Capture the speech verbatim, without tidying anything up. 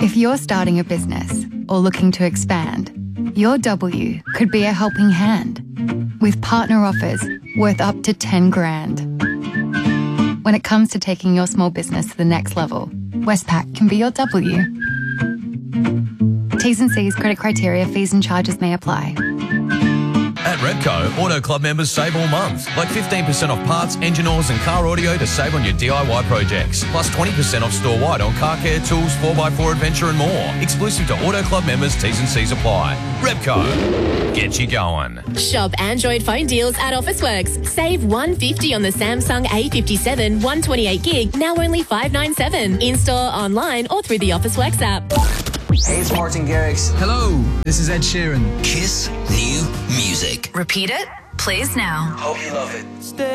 If you're starting a business or looking to expand, your W could be a helping hand with partner offers worth up to ten grand. When it comes to taking your small business to the next level, Westpac can be your W. T's and C's, credit criteria, fees and charges may apply. At Repco, Auto Club members save all month. Like fifteen percent off parts, engine oils and car audio to save on your D I Y projects. Plus twenty percent off store-wide on car care, tools, four by four adventure and more. Exclusive to Auto Club members, T's and C's apply. Repco, get you going. Shop Android phone deals at Officeworks. Save one hundred fifty dollars on the Samsung A fifty-seven one twenty-eight gig, now only five ninety-seven. In-store, online or through the Officeworks app. Hey, it's Martin Garrix. Hello, this is Ed Sheeran. Kiss New Music. Repeat it, please now. Hope you love it.